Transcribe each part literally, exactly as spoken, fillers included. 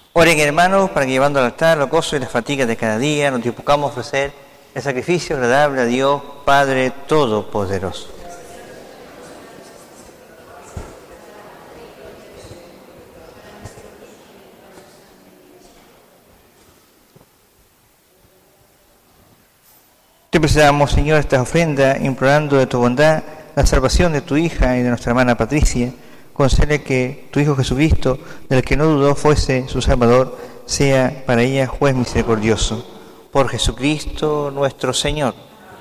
Oren, hermanos, para que llevando al altar los gozos y las fatigas de cada día nos dispongamos a ofrecer el sacrificio agradable a Dios Padre Todopoderoso. Te presentamos, Señor, esta ofrenda, implorando de tu bondad la salvación de tu hija y de nuestra hermana Patricia. Concede que tu Hijo Jesucristo, del que no dudó fuese su Salvador, sea para ella juez misericordioso. Por Jesucristo nuestro Señor.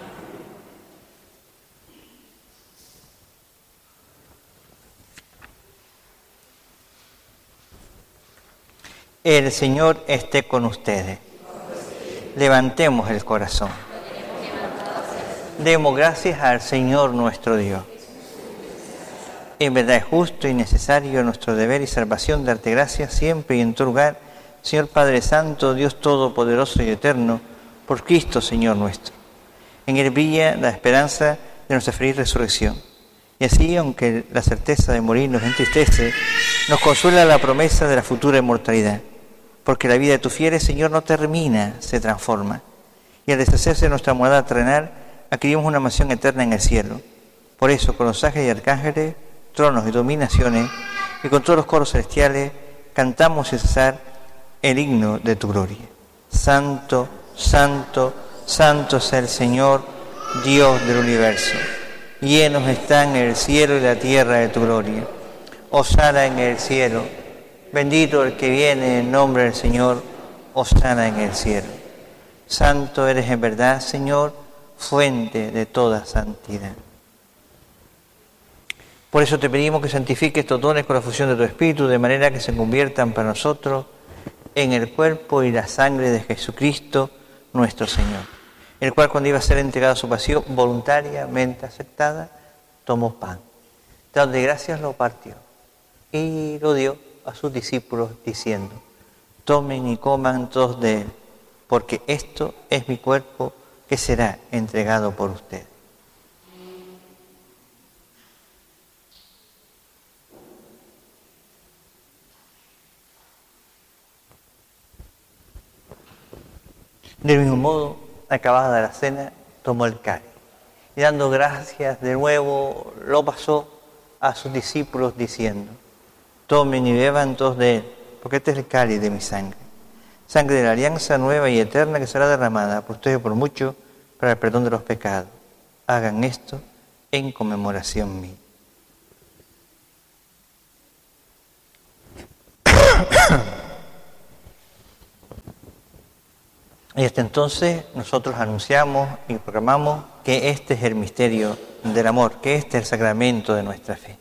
El Señor esté con ustedes. Levantemos el corazón. Demos gracias al Señor nuestro Dios. En verdad es justo y necesario nuestro deber y salvación darte gracias siempre y en todo lugar, Señor Padre Santo, Dios Todopoderoso y Eterno, por Cristo Señor nuestro. En Él brilla la esperanza de nuestra feliz resurrección. Y así, aunque la certeza de morir nos entristece, nos consuela la promesa de la futura inmortalidad. Porque la vida de tus fieles, Señor, no termina, se transforma. Y al deshacerse de nuestra morada terrenal, adquirimos una mansión eterna en el cielo. Por eso, con los ángeles y arcángeles, tronos y dominaciones, y con todos los coros celestiales, cantamos sin cesar el himno de tu gloria. Santo, santo, santo es el Señor, Dios del universo. Llenos están el cielo y la tierra de tu gloria. Hosana en el cielo. Bendito el que viene en nombre del Señor. Hosana en el cielo. Santo eres en verdad, Señor, fuente de toda santidad. Por eso te pedimos que santifiques estos dones con la fusión de tu Espíritu, de manera que se conviertan para nosotros en el cuerpo y la sangre de Jesucristo, nuestro Señor, el cual, cuando iba a ser entregado a su pasión voluntariamente aceptada, tomó pan, dando gracias lo partió y lo dio a sus discípulos diciendo: tomen y coman todos de él, porque esto es mi cuerpo que será entregado por ustedes. Del mismo modo, acabada la cena, tomó el cáliz y dando gracias de nuevo lo pasó a sus discípulos diciendo: tomen y beban todos de él, porque este es el cáliz de mi sangre, sangre de la alianza nueva y eterna que será derramada por ustedes por mucho para el perdón de los pecados. Hagan esto en conmemoración mía. Y hasta entonces nosotros anunciamos y proclamamos que este es el misterio del amor, que este es el sacramento de nuestra fe.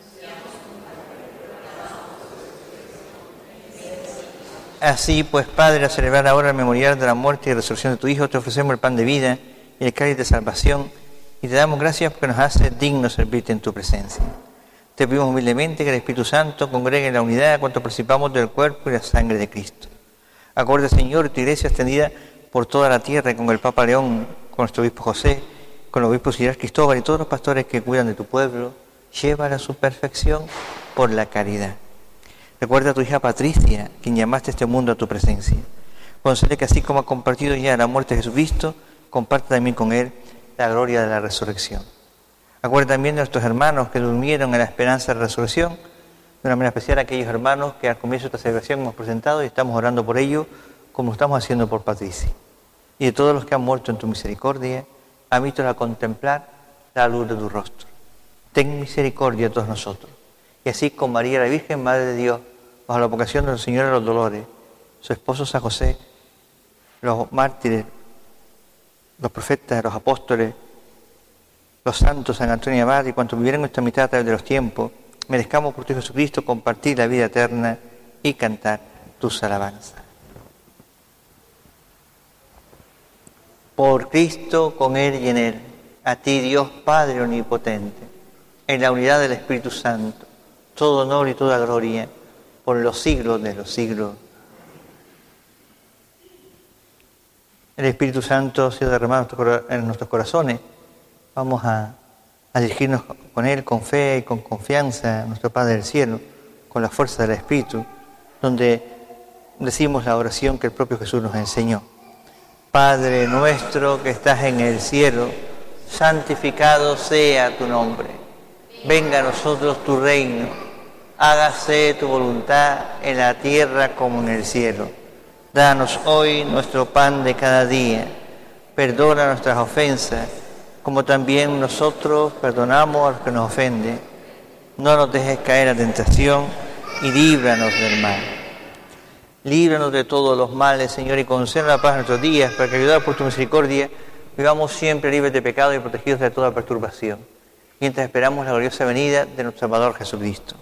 Así pues, Padre, a celebrar ahora el memorial de la muerte y resurrección de tu Hijo, te ofrecemos el pan de vida y el cáliz de salvación y te damos gracias porque nos hace dignos servirte en tu presencia. Te pedimos humildemente que el Espíritu Santo congregue en la unidad cuanto participamos del cuerpo y la sangre de Cristo. Acuerda, Señor, tu iglesia extendida por toda la tierra, con el Papa León, con nuestro obispo José, con los obispos Cristóbal Cristóbal y todos los pastores que cuidan de tu pueblo, llévala a su perfección por la caridad. Recuerda a tu hija Patricia, quien llamaste a este mundo a tu presencia. Concede que así como ha compartido ya la muerte de Jesucristo, comparta también con él la gloria de la resurrección. Acuerda también de nuestros hermanos que durmieron en la esperanza de la resurrección, de una manera especial a aquellos hermanos que al comienzo de esta celebración hemos presentado y estamos orando por ellos, como estamos haciendo por Patricia. Y de todos los que han muerto en tu misericordia, admítelos a contemplar la luz de tu rostro. Ten misericordia de todos nosotros. Y así con María, la Virgen Madre de Dios, bajo la vocación del Señor de los Dolores, su esposo San José, los mártires, los profetas, los apóstoles, los santos, San Antonio y Abad, y cuantos vivieron nuestra mitad a través de los tiempos, merezcamos por tu Hijo Jesucristo compartir la vida eterna y cantar tus alabanzas. Por Cristo, con Él y en Él, a ti Dios Padre Omnipotente, en la unidad del Espíritu Santo, todo honor y toda gloria, por los siglos de los siglos. El Espíritu Santo ha sido derramado en nuestros corazones. Vamos a, a dirigirnos con Él, con fe y con confianza, a nuestro Padre del Cielo, con la fuerza del Espíritu, donde decimos la oración que el propio Jesús nos enseñó. Padre nuestro que estás en el cielo, santificado sea tu nombre. Venga a nosotros tu reino. Hágase tu voluntad en la tierra como en el cielo. Danos hoy nuestro pan de cada día. Perdona nuestras ofensas, como también nosotros perdonamos a los que nos ofenden. No nos dejes caer en tentación y líbranos del mal. Líbranos de todos los males, Señor, y concédenos la paz en nuestros días, para que, ayudados por tu misericordia, vivamos siempre libres de pecado y protegidos de toda perturbación, mientras esperamos la gloriosa venida de nuestro Salvador Jesucristo.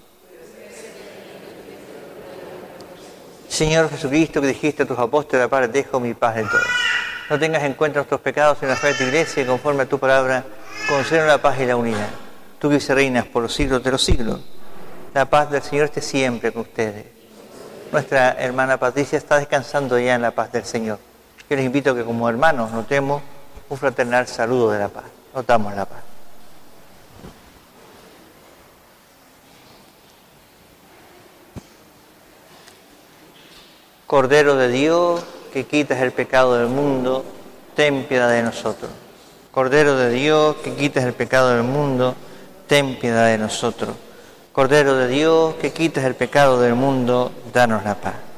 Señor Jesucristo, que dijiste a tus apóstoles, la paz les dejo, mi paz les doy. No tengas en cuenta nuestros pecados en la fe de tu iglesia, y conforme a tu palabra, concédenos la paz y la unidad. Tú que vices reinas por los siglos de los siglos. La paz del Señor esté siempre con ustedes. Nuestra hermana Patricia está descansando ya en la paz del Señor. Yo les invito a que como hermanos notemos un fraternal saludo de la paz. Notamos la paz. Cordero de Dios, que quitas el pecado del mundo, ten piedad de nosotros. Cordero de Dios, que quitas el pecado del mundo, ten piedad de nosotros. Cordero de Dios, que quitas el pecado del mundo, danos la paz.